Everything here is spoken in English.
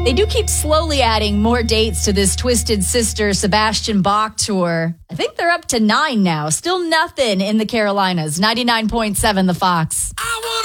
They do keep slowly adding more dates to this Twisted Sister Sebastian Bach tour. I think they're up to 9 now. Still nothing in the Carolinas. 99.7 The Fox.